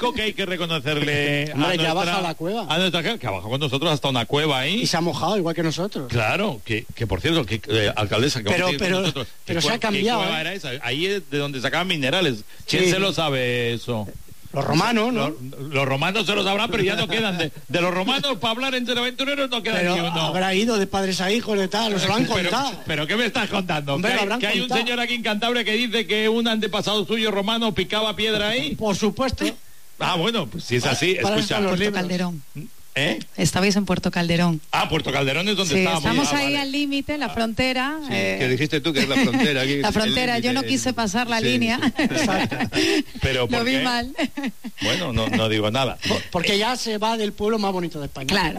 único que hay que reconocerle Hombre, ya baja a la cueva. A nuestra que ha bajado con nosotros hasta una cueva ahí. Y se ha mojado igual que nosotros. Claro, que por cierto, que alcaldesa, que pero se ha cambiado. ¿Qué cueva era esa? Ahí es de donde sacaban minerales. ¿Quién se lo sabe eso? Los romanos, ¿no? Los romanos se lo sabrán, pero ya no quedan. De los romanos, para hablar entre aventureros, no queda pero ni uno. Habrá ido de padres a hijos, de tal, nos lo han contado. Pero ¿qué me estás contando? Hombre, ¿Que hay un señor aquí en Cantabria que dice que un antepasado suyo romano picaba piedra ahí? Por supuesto. Ah, bueno, pues si es así, escucha. Puerto Calderón. ¿Eh? Estabais en Puerto Calderón. Ah, Puerto Calderón es donde estábamos. Estamos ahí al límite, la frontera. Sí, que dijiste tú que es la frontera. Aquí la frontera, yo no quise pasar la línea. Exacto. Pero lo vi mal. Bueno, no digo nada. Porque ya se va del pueblo más bonito de España. Claro.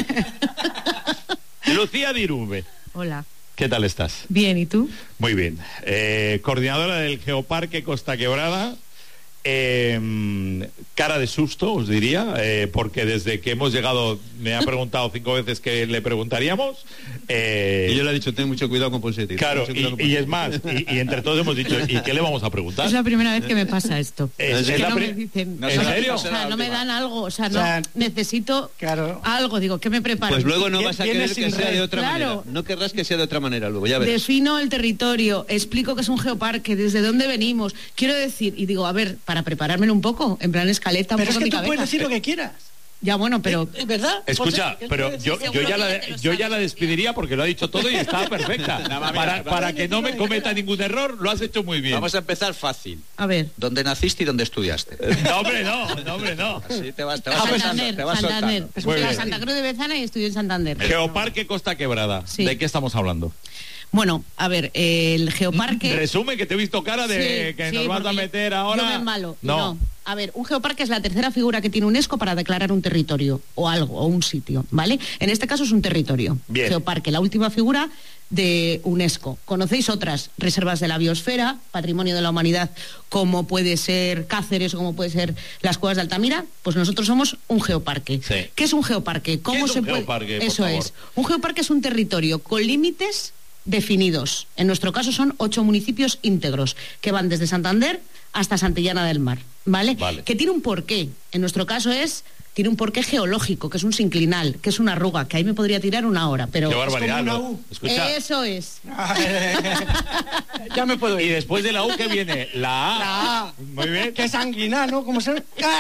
Lucía Dirube. Hola. ¿Qué tal estás? Bien, ¿y tú? Muy bien. Coordinadora del Geoparque Costa Quebrada. Cara de susto, os diría, porque desde que hemos llegado me ha preguntado 5 veces que le preguntaríamos. Y yo le he dicho, ten mucho cuidado con Ponseti. Claro, y es más, y entre todos hemos dicho, ¿y qué le vamos a preguntar? Es la primera vez que me pasa esto. Es que no me dicen, ¿En serio? O sea, no me dan algo, o sea, necesito algo, digo, ¿qué me preparo? Pues luego no vas a querer que sea de otra manera. No querrás que sea de otra manera luego, ya verás. Defino el territorio, explico que es un geoparque, desde dónde venimos. Quiero decir, y digo, a ver, para preparármelo un poco, en plan escaleta, un pero poco es que tú puedes decir lo que quieras. Ya, bueno, pero... ¿Es verdad? Escucha, pero yo ya la despediría porque lo ha dicho todo y está perfecta. Para que no me cometa ningún error, lo has hecho muy bien. Vamos a empezar fácil. A ver. ¿Dónde naciste y dónde estudiaste? No, hombre, no. Así te vas Santander. Fui a Santa Cruz de Bezana y estudié en Santander. Geoparque Costa Quebrada. Sí. ¿De qué estamos hablando? Bueno, a ver, el geoparque... Resume, que te he visto cara de que nos vas a meter ahora... Yo me embalo. No. A ver, un geoparque es la tercera figura que tiene UNESCO para declarar un territorio o algo, o un sitio, ¿vale? En este caso es un territorio. Bien. Geoparque, la última figura de UNESCO. ¿Conocéis otras reservas de la biosfera, patrimonio de la humanidad, como puede ser Cáceres o como puede ser las Cuevas de Altamira? Pues nosotros somos un geoparque. Sí. ¿Qué es un geoparque? ¿Cómo ¿Qué es se un puede? geoparque, por Eso favor? es. Un geoparque es un territorio con límites definidos. En nuestro caso son 8 municipios íntegros que van desde Santander hasta Santillana del Mar, ¿vale? Que tiene un porqué. En nuestro caso tiene un porqué geológico, que es un sinclinal, que es una arruga, que ahí me podría tirar una hora, pero... ¡Qué barbaridad! Es como una U. Escucha. Eso es. Ya me puedo ir. Y después de la U, ¿qué viene? La A. La A. Muy bien. Que sanguinar, ¿no? Como se...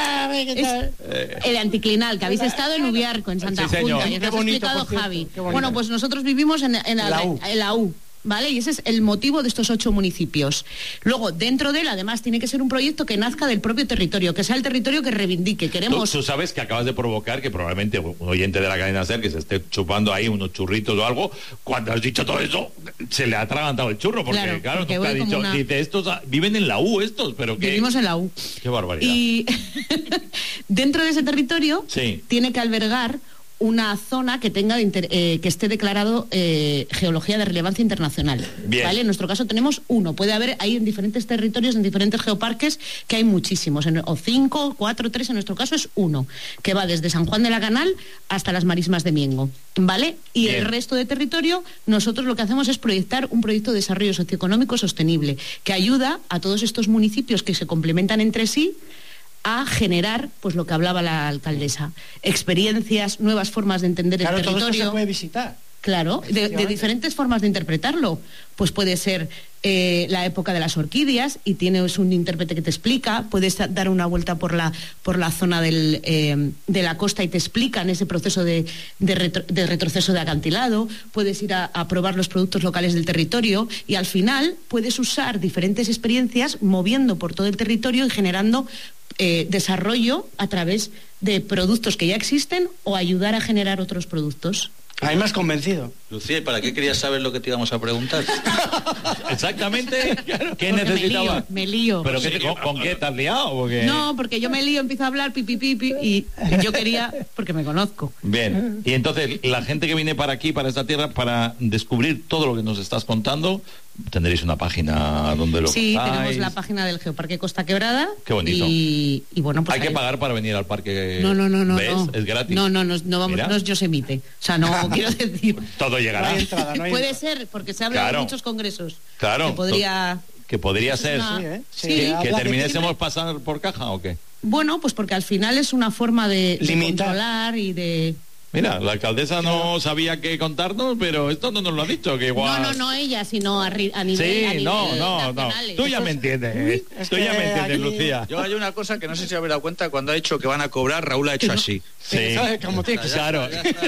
Es el anticlinal, que habéis estado en Ubiarco, en Santa Sí, señor. Junta, y os Qué has bonito, explicado por cierto, Javi. qué bonito. Bueno, pues nosotros vivimos en la U. ¿Vale? Y ese es el motivo de estos 8 municipios. Luego, dentro de él, además, tiene que ser un proyecto que nazca del propio territorio, que sea el territorio que reivindique. Queremos... Tú sabes que acabas de provocar que probablemente un oyente de la cadena SER que se esté chupando ahí unos churritos o algo, cuando has dicho todo eso, se le ha atragantado el churro, porque claro, porque tú te has dicho, dice, estos viven en la U estos, pero que... Vivimos en la U. Qué barbaridad. Y dentro de ese territorio Sí. tiene que albergar una zona que tenga que esté declarado geología de relevancia internacional. Bien. ¿Vale? En nuestro caso tenemos uno. Puede haber ahí en diferentes territorios, en diferentes geoparques, que hay muchísimos. O 5, 4, 3, en nuestro caso es uno, que va desde San Juan de la Canal hasta las marismas de Miengo. ¿Vale? Y Bien. el resto de territorio, nosotros lo que hacemos es proyectar un proyecto de desarrollo socioeconómico sostenible, que ayuda a todos estos municipios que se complementan entre sí a generar, pues lo que hablaba la alcaldesa, experiencias, nuevas formas de entender el Todo territorio. esto se puede visitar. Claro, de diferentes formas de interpretarlo. Pues puede ser la época de las orquídeas y tienes un intérprete que te explica, puedes dar una vuelta por la zona de la costa y te explican ese proceso de retroceso de acantilado, puedes ir a probar los productos locales del territorio y al final puedes usar diferentes experiencias moviendo por todo el territorio y generando desarrollo a través de productos que ya existen o ayudar a generar otros productos. A mí me has convencido. Lucía, ¿y para qué querías saber lo que te íbamos a preguntar? Exactamente. ¿Qué Porque necesitaba? me lío. ¿Pero con qué te has liado? Porque... No, porque yo me lío, empiezo a hablar, pipi, y yo quería, porque me conozco. Bien, y entonces la gente que viene para aquí, para esta tierra, para descubrir todo lo que nos estás contando, tendréis una página donde lo Sí, contáis. tenemos la página del Geoparque Costa Quebrada. Qué bonito. Y bueno, pues hay que pagar para venir al parque. No. ¿Ves? Es gratis. No vamos, Mira. no es Yosemite. O sea, no quiero decir. Todo llegará. No hay entrada, no hay Puede entrada. ser, porque se ha hablado Claro. en muchos congresos. Claro. Que podría Que podría ser. una- Sí, ¿eh? Sí. Que habla de terminésemos pasar por caja o qué. Bueno, pues porque al final es una forma de controlar y de... Mira, la alcaldesa no sabía qué contarnos, pero esto no nos lo ha dicho, que igual... No ella, sino a nivel no. Tú ya me entiendes, Lucía. Yo hay una cosa que no sé si habéis dado cuenta, cuando ha dicho que van a cobrar, Raúl ha hecho así. Sí, claro,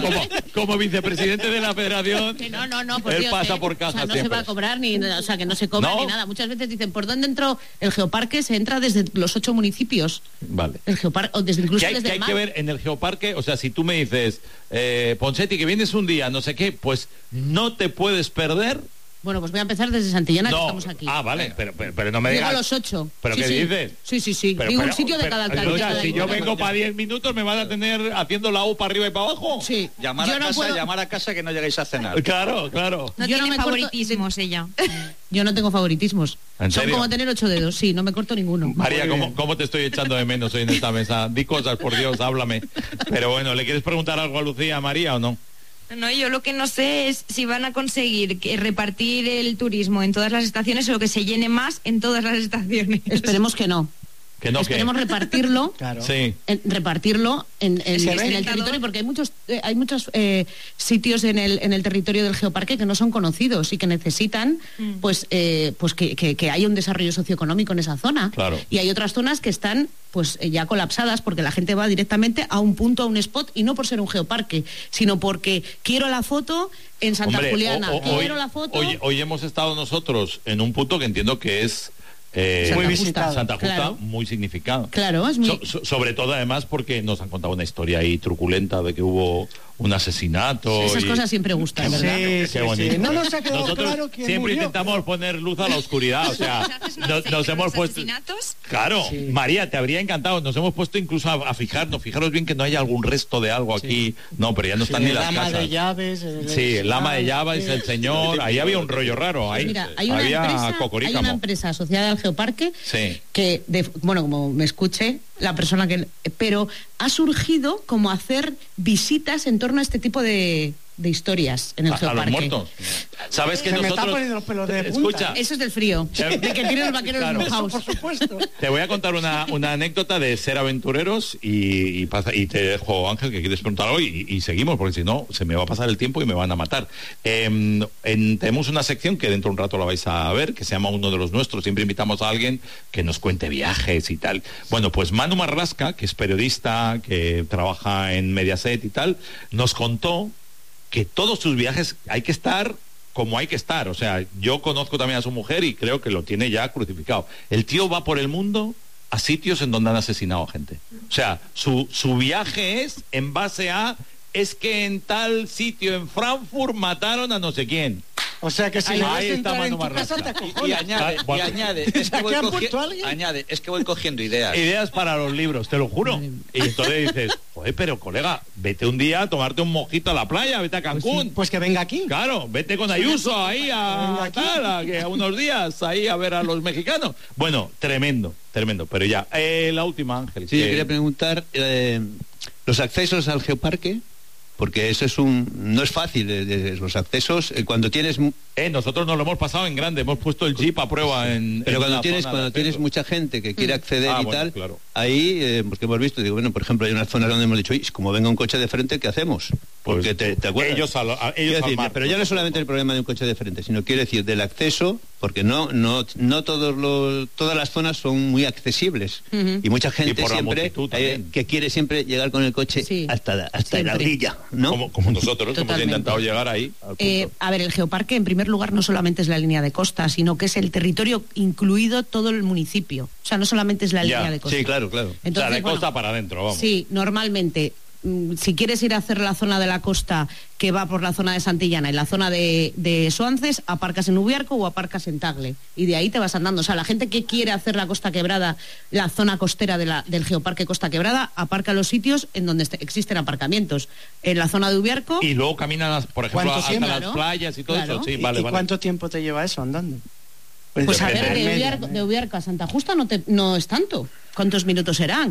como vicepresidente de la federación, que no, por él Dios, pasa por caja no siempre. se va a cobrar, que no se cobra ni nada. Muchas veces dicen, ¿por dónde entró el geoparque? Se entra desde los 8 municipios. Vale. El geoparque, o desde incluso desde ¿Qué hay que ver en el geoparque? O sea, si tú me dices... Ponseti, que vienes un día, no sé qué, pues no te puedes perder. Bueno, pues voy a empezar desde Santillana, que estamos aquí. Vale, pero no me digas... Digo los 8. ¿Pero qué dices? Sí. Digo un sitio de cada alcaldía. Si yo vengo para 10 minutos, ¿me van a tener haciendo la U para arriba y para abajo? Sí. Llamar a casa que no lleguéis a cenar. Claro. No tiene favoritismos ella. Yo no tengo favoritismos. Son como tener 8 dedos, sí, no me corto ninguno. María, ¿cómo te estoy echando de menos hoy en esta mesa? Di cosas, por Dios, háblame. Pero bueno, ¿le quieres preguntar algo a Lucía, a María o no? No, yo lo que no sé es si van a conseguir repartir el turismo en todas las estaciones o que se llene más en todas las estaciones. Esperemos que no. Esperemos repartirlo, claro. Sí. Repartirlo en el territorio, porque hay muchos sitios en el territorio del geoparque que no son conocidos y que necesitan pues que haya un desarrollo socioeconómico en esa zona. Claro. Y hay otras zonas que están pues ya colapsadas porque la gente va directamente a un punto, a un spot, y no por ser un geoparque, sino porque quiero la foto en Santa Juliana, quiero la foto... Hoy hemos estado nosotros en un punto que entiendo que es... muy visitado. Santa Justa, claro. Muy significado. Claro, es muy... sobre todo además porque nos han contado una historia ahí truculenta de que hubo un asesinato. Esas cosas siempre gustan, ¿verdad? Qué bonito. Sí. No nos ha quedado Nosotros claro quién siempre murió. intentamos poner luz a la oscuridad, o sea, nos hemos puesto... ¿Asesinatos? Claro, sí. María, te habría encantado. Nos hemos puesto incluso a fijarnos bien que no haya algún resto de algo aquí. No, pero ya no están ni las casas. El ama de llaves. El ama de llaves, el señor. Ahí había un rollo raro. Ahí mira, hay una empresa asociada al geoparque que, como me escuche la persona que... Pero ha surgido como hacer visitas en torno a este tipo de historias en el geoparque. A los muertos. ¿Sabes que nosotros... Me está poniendo los pelos de punta. Escucha. Eso es del frío. De que tienen los vaqueros mojados. Por supuesto. Te voy a contar una anécdota de ser aventureros y te dejo, Ángel, que quieres preguntar algo y seguimos, porque si no, se me va a pasar el tiempo y me van a matar. Tenemos una sección que dentro de un rato la vais a ver, que se llama Uno de los Nuestros. Siempre invitamos a alguien que nos cuente viajes y tal. Bueno, pues Manu Marrasca, que es periodista, que trabaja en Mediaset y tal, nos contó que todos sus viajes hay que estar como hay que estar. O sea, yo conozco también a su mujer y creo que lo tiene ya crucificado. El tío va por el mundo a sitios en donde han asesinado a gente. O sea, su viaje es en base a... Es que en tal sitio en Frankfurt mataron a no sé quién. O sea que si le vas a entrar en tu casa te acojonas. Y añade, es que voy cogiendo ideas. Ideas para los libros, te lo juro. Y entonces dices, joder, pero colega, vete un día a tomarte un mojito a la playa, vete a Cancún. Pues que venga aquí. Claro, vete con Ayuso ahí a unos días ahí a ver a los mexicanos. Bueno, tremendo. Pero ya, la última, Ángel. Sí, yo quería preguntar, los accesos al geoparque, porque eso no es fácil, los accesos, cuando tienes... nosotros nos lo hemos pasado en grande, hemos puesto el jeep a prueba pero cuando tienes mucha gente que quiere acceder y tal, claro. Ahí, porque hemos visto, por ejemplo, hay unas zonas donde hemos dicho, como venga un coche de frente, ¿qué hacemos? Porque te acuerdas. Ellos pero ya no es solamente el problema de un coche de frente, sino quiero decir, del acceso, porque no todas las zonas son muy accesibles. Y mucha gente siempre que quiere siempre llegar con el coche hasta la orilla, ¿no? Como nosotros hemos intentado llegar ahí. A ver, el geoparque en primer lugar no solamente es la línea de costa, sino que es el territorio incluido todo el municipio. O sea, no solamente es la línea de costa. Sí, claro. Entonces, o sea, de costa para adentro, vamos. Sí, normalmente, si quieres ir a hacer la zona de la costa que va por la zona de Santillana y la zona de Suances, aparcas en Ubiarco o aparcas en Tagle. Y de ahí te vas andando. O sea, la gente que quiere hacer la Costa Quebrada, la zona costera del Geoparque Costa Quebrada, aparca los sitios en donde existen aparcamientos. En la zona de Ubiarco... Y luego caminan, por ejemplo, hasta las playas y todo eso. Sí, ¿Y cuánto tiempo te lleva eso andando? Pues a ver, de Ubiarco a Santa Justa no es tanto. ¿Cuántos minutos serán?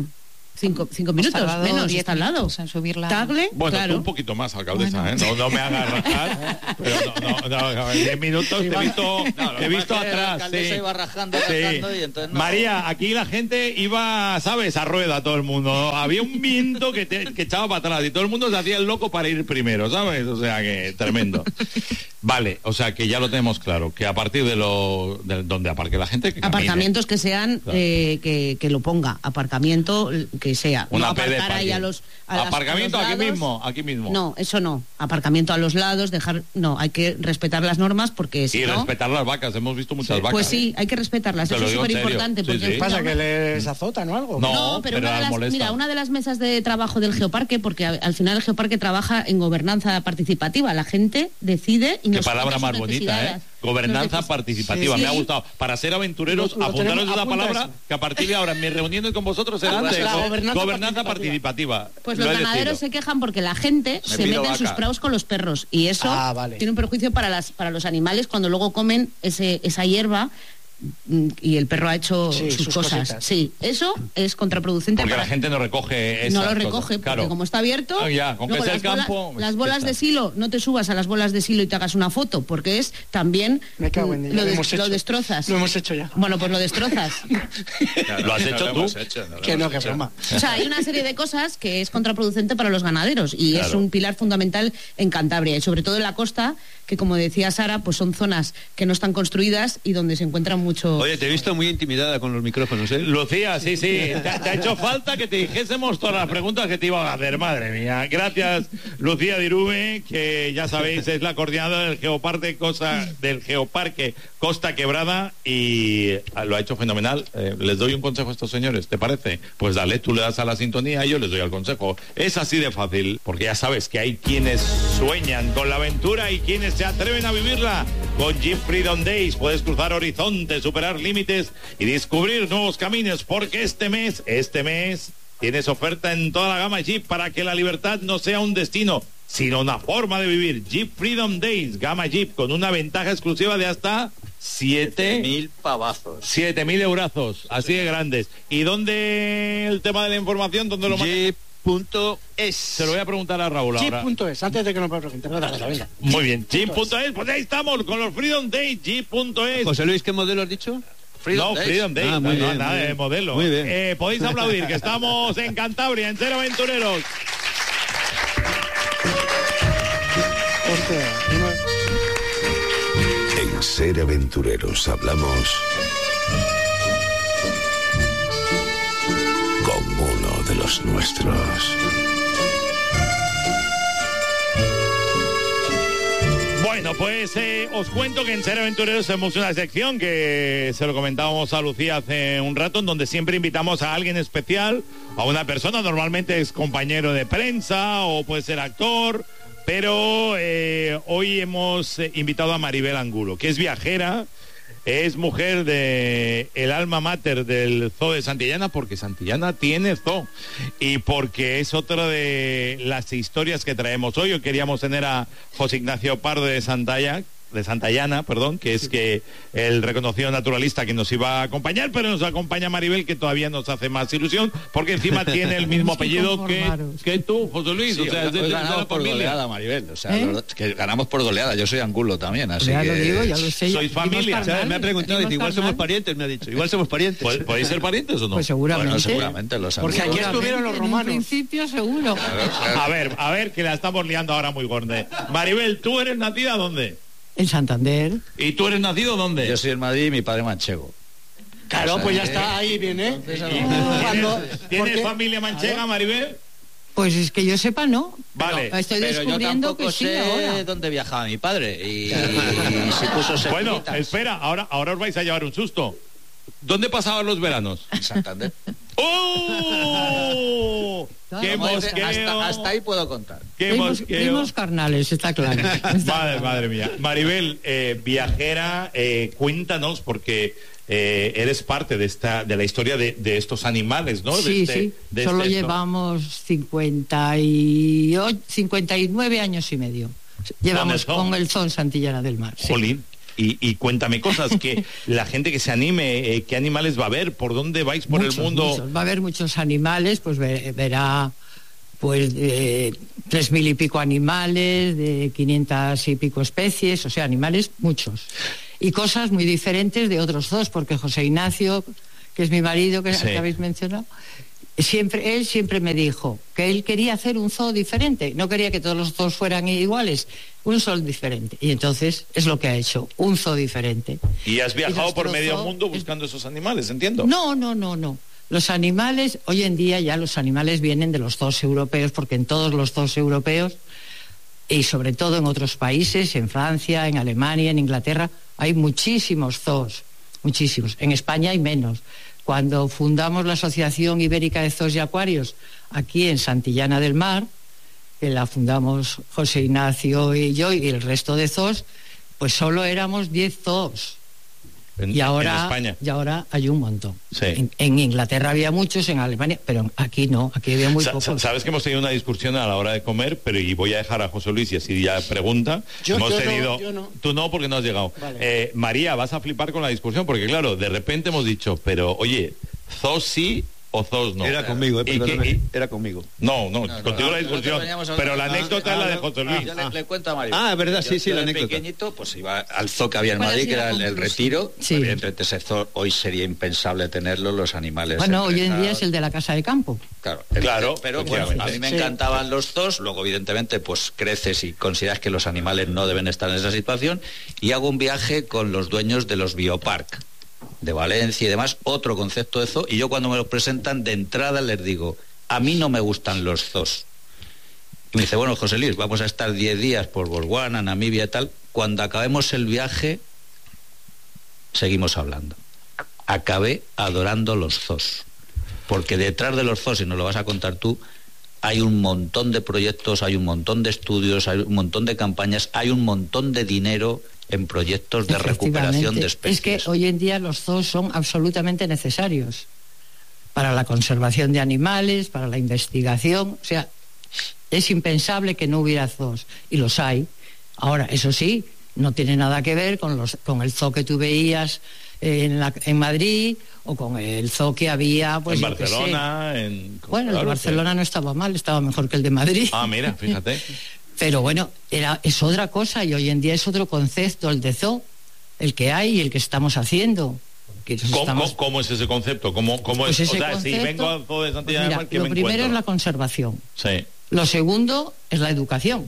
5 minutos, menos, está al lado. En subirla. Tagle, bueno, claro. Tú un poquito más, alcaldesa, no me hagas rajar, pero no, 10 minutos te he visto atrás. Sí. Iba rajando, sí. Y entonces María, aquí la gente iba, ¿sabes?, a rueda todo el mundo. Había un viento que echaba para atrás y todo el mundo se hacía el loco para ir primero, ¿sabes? O sea, que tremendo. Vale, o sea, que ya lo tenemos claro, que a partir de donde aparque la gente, que aparcamientos que sean, claro. Que lo ponga, aparcamiento que sea. Una no aparcar ahí aparcamiento a los lados. aquí mismo. No, eso no. Aparcamiento a los lados, hay que respetar las normas porque y no, respetar las vacas, hemos visto muchas vacas. Pues sí, hay que respetarlas, eso es súper importante. Sí. ¿Qué pasa, que les azotan o algo? No, pero una de las mesas de trabajo del Geoparque, porque al final el Geoparque trabaja en gobernanza participativa, la gente decide y nos qué palabra más bonita, gobernanza participativa, me ha gustado. Para ser aventureros, apuntaros una palabra que a partir de ahora en mi reunión con vosotros será gobernanza participativa. Pues los ganaderos se quejan porque la gente se mete en sus prados con los perros y eso tiene un perjuicio para los animales cuando luego comen esa hierba y el perro ha hecho sus cosas. Cositas. Sí, eso es contraproducente. Porque la gente no recoge esas No lo recoge, cosas. porque como está abierto, con que es el campo. Las bolas de silo, no te subas a las bolas de silo y te hagas una foto, porque es también lo destrozas. Lo hemos hecho ya. Bueno, pues lo destrozas. Lo has hecho tú. Que broma. O sea, hay una serie de cosas que es contraproducente para los ganaderos y es un pilar fundamental en Cantabria y sobre todo en la costa, que como decía Sara, pues son zonas que no están construidas y donde se encuentran mucho. Oye, te he visto muy intimidada con los micrófonos, ¿eh? Lucía, sí. Te ha hecho falta que te dijésemos todas las preguntas que te iban a hacer, madre mía. Gracias, Lucía Dirube, que ya sabéis es la coordinadora del Geoparque Costa Quebrada y lo ha hecho fenomenal. Les doy un consejo a estos señores, ¿te parece? Pues dale, tú le das a la sintonía y yo les doy al consejo. Es así de fácil, porque ya sabes que hay quienes sueñan con la aventura y quienes se atreven a vivirla. Con Jeep Freedom Days puedes cruzar horizontes, superar límites y descubrir nuevos caminos, porque este mes tienes oferta en toda la gama Jeep para que la libertad no sea un destino, sino una forma de vivir. Jeep Freedom Days, gama Jeep, con una ventaja exclusiva de hasta 7.000 pavazos. 7.000 eurazos, así de grandes. ¿Y dónde el tema de la información? ¿Dónde lo mandas? Jeep.es. Se lo voy a preguntar a Raúl ahora. Jeep.es, antes de que nos pregunten. Venga. Muy bien, Jeep.es, pues ahí estamos con los Freedom Days, Jeep.es. José Luis, ¿qué modelo has dicho? Freedom Days. Muy bien, nada de modelo. Muy bien. Podéis aplaudir, que estamos en Cantabria, en Ser Aventureros. En Ser Aventureros hablamos con uno de los nuestros. Bueno, pues os cuento que en Ser Aventureros tenemos una sección que se lo comentábamos a Lucía hace un rato, en donde siempre invitamos a alguien especial, a una persona, normalmente es compañero de prensa o puede ser actor, pero hoy hemos invitado a Maribel Angulo, que es viajera, es mujer de el alma mater del Zoo de Santillana, porque Santillana tiene zoo y porque es otra de las historias que traemos hoy. Hoy queríamos tener a José Ignacio Pardo de Santillana, que es que el reconocido naturalista que nos iba a acompañar, pero nos acompaña Maribel, que todavía nos hace más ilusión, porque encima tiene el mismo apellido que tú, José Luis. Sí, ganamos por goleada, Maribel. O sea, que ganamos por goleada. Yo soy Angulo también, así ya lo digo, ya lo sé. ¿Sois familia? Me ha preguntado, igual somos parientes, me ha dicho. Igual somos parientes. ¿Podéis ser parientes o no? Pues seguramente. Bueno, seguramente los Porque aquí estuvieron los romanos. En principio, seguro. A ver, que la estamos liando ahora muy gorda. Maribel, ¿tú eres nacida dónde? En Santander. ¿Y tú eres nacido dónde? Yo soy en Madrid y mi padre manchego. Claro, pues ya está, ahí viene. ¿Tienes familia manchega, Maribel? Pues es que yo sepa, no. Vale. Estoy pero descubriendo yo tampoco que sí sé ahora. dónde viajaba mi padre y se puso semillitas. Bueno, espera, ahora os vais a llevar un susto. ¿Dónde pasaban los veranos? En Santander. ¡Oh! ¡Qué mosqueo! Hasta ahí puedo contar. ¡Qué mosqueo! Primos carnales, está claro. Madre mía. Maribel, viajera, cuéntanos, porque eres parte de la historia de estos animales, ¿no? Sí, solo llevamos 59 años y medio. Llevamos con el Zoo Santillana del Mar. Sí. Jolín. y cuéntame cosas, que la gente que se anime, qué animales va a ver, por dónde vais por el mundo. Muchos. Va a haber muchos animales, pues verá pues 3.000 y pico animales, de 500 y pico especies, o sea, animales muchos. Y cosas muy diferentes de otros zoos, porque José Ignacio, que es mi marido, que habéis mencionado, él siempre me dijo que él quería hacer un zoo diferente, no quería que todos los zoos fueran iguales, un zoo diferente. Y entonces es lo que ha hecho, un zoo diferente. ¿Y has viajado por medio mundo buscando esos animales, entiendo? No. Los animales, hoy en día ya los animales vienen de los zoos europeos, porque en todos los zoos europeos, y sobre todo en otros países, en Francia, en Alemania, en Inglaterra, hay muchísimos zoos, muchísimos. En España hay menos. Cuando fundamos la Asociación Ibérica de Zoos y Acuarios, aquí en Santillana del Mar, que la fundamos José Ignacio y yo y el resto de zoos, pues solo éramos 10 zoos. Y ahora hay un montón. Sí. En Inglaterra había muchos, en Alemania, pero aquí no, aquí había muy pocos. Sabes que hemos tenido una discusión a la hora de comer, pero y voy a dejar a José Luis y así ya pregunta. Yo no. Tú no, porque no has llegado. Vale. María, vas a flipar con la discusión, porque claro, de repente hemos dicho, pero oye, zoos sí o zoos no. Era conmigo, era conmigo. No, contigo la discusión, pero la anécdota es la de José Luis. Yo le cuento a Mario. Verdad, sí, la anécdota. Pequeñito, pues iba al zoo que había en Madrid, que era el Retiro. Sí. Evidentemente ese zoo hoy sería impensable tenerlo, los animales. Bueno, hoy en día es el de la Casa de Campo. Claro, pero bueno, a mí me encantaban los zoos, luego evidentemente pues creces y consideras que los animales no deben estar en esa situación, y hago un viaje con los dueños de los biopark de Valencia y demás, otro concepto de zoo, y yo cuando me los presentan de entrada les digo, a mí no me gustan los zoos. Y me dice, bueno, José Luis, vamos a estar 10 días por Botswana, Namibia y tal, cuando acabemos el viaje seguimos hablando. Acabé adorando los zoos, porque detrás de los zoos, y nos lo vas a contar tú, hay un montón de proyectos, hay un montón de estudios, hay un montón de campañas, hay un montón de dinero en proyectos de recuperación de especies. Es que hoy en día los zoos son absolutamente necesarios para la conservación de animales, para la investigación. O sea, es impensable que no hubiera zoos, y los hay. Ahora, eso sí, no tiene nada que ver con el zoo que tú veías en Madrid, o con el zoo que había pues en Barcelona. Bueno, el de Barcelona no estaba mal, estaba mejor que el de Madrid. Mira, fíjate. Pero bueno, es otra cosa, y hoy en día es otro concepto el de zoo, el que hay y el que estamos haciendo. ¿Cómo es ese concepto? ¿Cómo pues es? O sea, si vengo al zoo de Santillana del Mar, ¿qué me encuentro? Lo primero es la conservación. Sí. Lo segundo es la educación.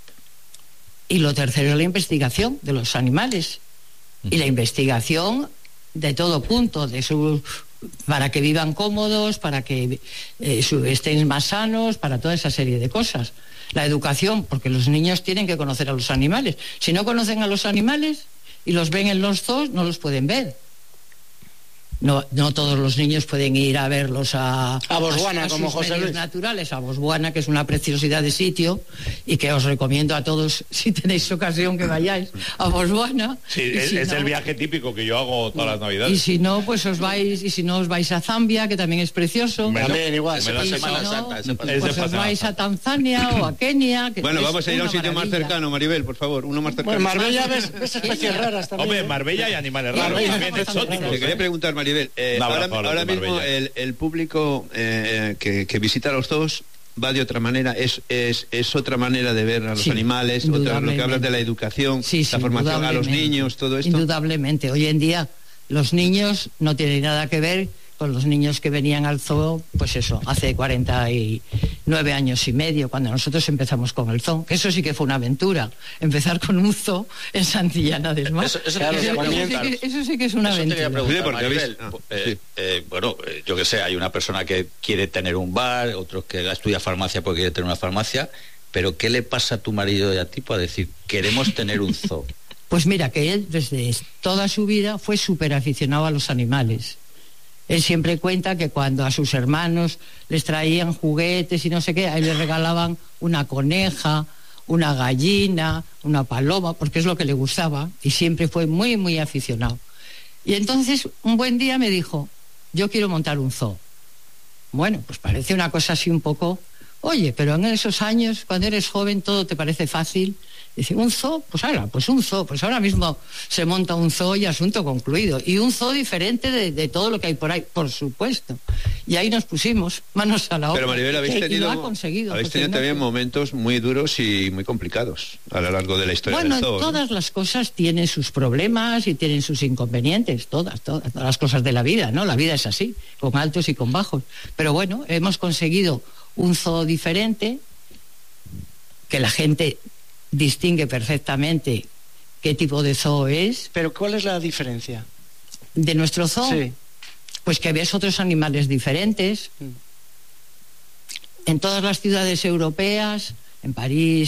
Y lo tercero es la investigación de los animales. Y la investigación de todo punto, para que vivan cómodos, para que estén más sanos, para toda esa serie de cosas. La educación, porque los niños tienen que conocer a los animales. Si no conocen a los animales y los ven en los zoos, no los pueden ver. No todos los niños pueden ir a verlos a Botswana, como José Luis. Naturales, a Botswana, que es una preciosidad de sitio, y que os recomiendo a todos, si tenéis ocasión, que vayáis a Botswana. Sí, es el viaje típico que yo hago todas las Navidades. Y si no, pues os vais a Zambia, que también es precioso. También igual. Pues os vais a Tanzania o a Kenia. Bueno, vamos a ir a un sitio más cercano, Maribel, por favor, uno más cercano. Bueno, Marbella ves especies raras también. Hombre, Marbella hay animales raros, también exóticos. Te quería preguntar, Maribel, ahora mismo el público que visita los zoos va de otra manera, es otra manera de ver a los animales, lo que hablas de la educación, la formación a los niños, todo esto. Indudablemente, hoy en día los niños no tienen nada que ver con los niños que venían al zoo, pues eso, hace 49 años y medio, cuando nosotros empezamos con el zoo, que eso sí que fue una aventura, empezar con un zoo en Santillana del Mar. Eso sí que es una aventura. Maribel, bueno, yo que sé, hay una persona que quiere tener un bar, otros que estudia farmacia porque quiere tener una farmacia, pero ¿qué le pasa a tu marido y a ti para decir, queremos tener un zoo? Pues mira, que él desde toda su vida fue súper aficionado a los animales. Él siempre cuenta que cuando a sus hermanos les traían juguetes y no sé qué, a él les regalaban una coneja, una gallina, una paloma, porque es lo que le gustaba, y siempre fue muy, muy aficionado. Y entonces, un buen día me dijo, yo quiero montar un zoo. Bueno, pues parece una cosa así un poco, oye, pero en esos años, cuando eres joven, todo te parece fácil Dice, un zoo, pues un zoo, pues ahora mismo se monta un zoo y asunto concluido. Y un zoo diferente de todo lo que hay por ahí, por supuesto. Y ahí nos pusimos manos a la obra. Pero Maribel, y lo ha conseguido. Habéis tenido también momentos muy duros y muy complicados a lo largo de la historia del zoo. Bueno, todas las cosas tienen sus problemas y tienen sus inconvenientes, todas las cosas de la vida, ¿no? La vida es así, con altos y con bajos. Pero bueno, hemos conseguido un zoo diferente, que la gente distingue perfectamente qué tipo de zoo es. ¿Pero cuál es la diferencia? ¿De nuestro zoo? Sí. Pues que ves otros animales diferentes. En todas las ciudades europeas, en París,